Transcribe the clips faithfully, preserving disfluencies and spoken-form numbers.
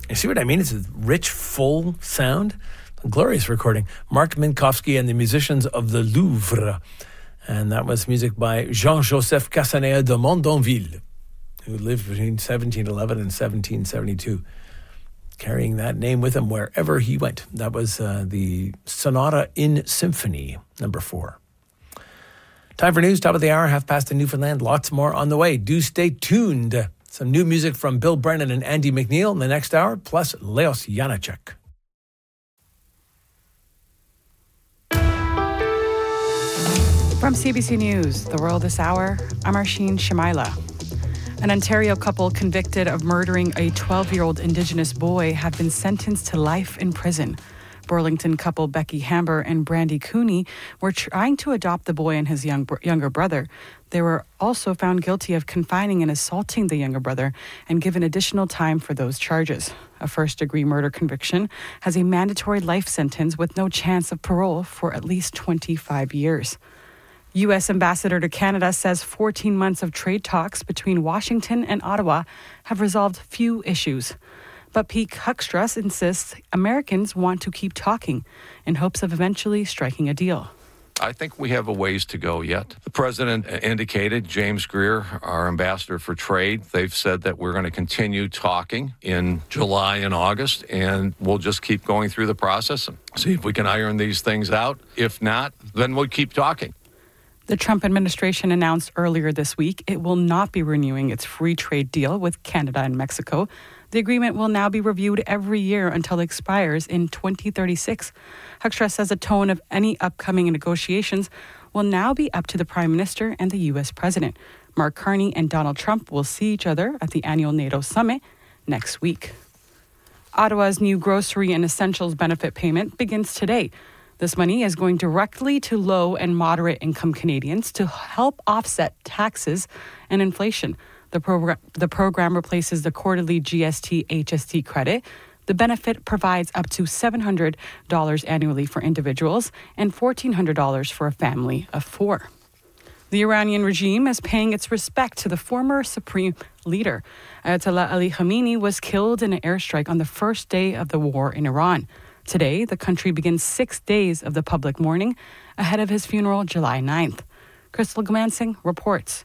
You see what I mean? It's a rich, full sound. A glorious recording. Mark Minkowski and the Musicians of the Louvre. And that was music by Jean-Joseph Castaneda de Mondonville, who lived between seventeen eleven and seventeen seventy-two, carrying that name with him wherever he went. That was uh, the Sonata in Symphony, number four. Time for news, top of the hour, half past in Newfoundland. Lots more on the way. Do stay tuned. Some new music from Bill Brennan and Andy McNeil in the next hour, plus Leos Janacek. From C B C News, The World This Hour, I'm Arsheen Shamaila. An Ontario couple convicted of murdering a twelve-year-old Indigenous boy have been sentenced to life in prison. Burlington couple Becky Hamber and Brandy Cooney were trying to adopt the boy and his young, younger brother. They were also found guilty of confining and assaulting the younger brother and given additional time for those charges. A first-degree murder conviction has a mandatory life sentence with no chance of parole for at least twenty-five years. U S Ambassador to Canada says fourteen months of trade talks between Washington and Ottawa have resolved few issues. But Pete Huckstress insists Americans want to keep talking in hopes of eventually striking a deal. I think we have a ways to go yet. The president indicated, James Greer, our ambassador for trade, they've said that we're going to continue talking in July and August, and we'll just keep going through the process and see if we can iron these things out. If not, then we'll keep talking. The Trump administration announced earlier this week it will not be renewing its free trade deal with Canada and Mexico. The agreement will now be reviewed every year until it expires in twenty thirty-six. Huckstress says the tone of any upcoming negotiations will now be up to the Prime Minister and the U S President. Mark Carney and Donald Trump will see each other at the annual NATO summit next week. Ottawa's new grocery and essentials benefit payment begins today. This money is going directly to low and moderate income Canadians to help offset taxes and inflation. The program, the program replaces the quarterly G S T H S T credit. The benefit provides up to seven hundred dollars annually for individuals and fourteen hundred dollars for a family of four. The Iranian regime is paying its respect to the former supreme leader. Ayatollah Ali Khamenei was killed in an airstrike on the first day of the war in Iran. Today, the country begins six days of the public mourning ahead of his funeral July ninth. Crystal Gamansing reports.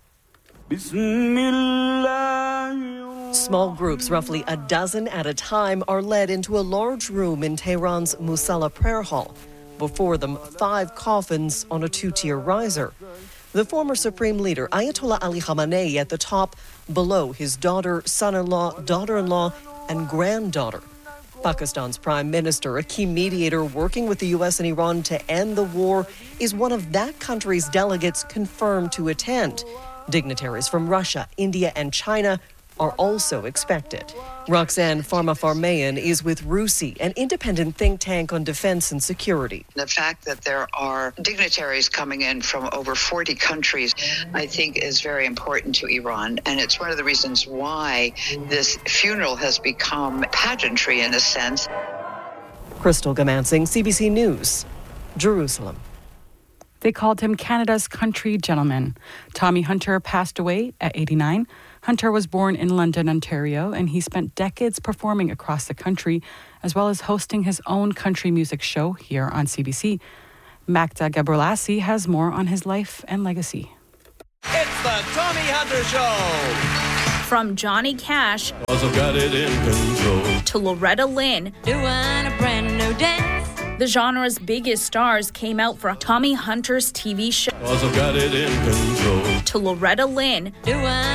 Small groups, roughly a dozen at a time, are led into a large room in Tehran's Musalla prayer hall. Before them, five coffins on a two-tier riser. The former supreme leader, Ayatollah Ali Khamenei, at the top, below his daughter, son-in-law, daughter-in-law, and granddaughter. Pakistan's prime minister, a key mediator working with the U S and Iran to end the war, is one of that country's delegates confirmed to attend. Dignitaries from Russia, India, and China are also expected. Roxanne Farmafarmayan is with RUSI, an independent think tank on defense and security. The fact that there are dignitaries coming in from over forty countries, I think, is very important to Iran. And it's one of the reasons why this funeral has become pageantry in a sense. Crystal Gamansing, C B C News, Jerusalem. They called him Canada's country gentleman. Tommy Hunter passed away at eighty-nine. Hunter was born in London, Ontario, and he spent decades performing across the country, as well as hosting his own country music show here on C B C. Magda Gabrielasi has more on his life and legacy. It's the Tommy Hunter Show! From Johnny Cash I've got it in control. to Loretta Lynn, Doing a brand new dance. the genre's biggest stars came out for Tommy Hunter's T V show. I've got it in control. To Loretta Lynn, Doing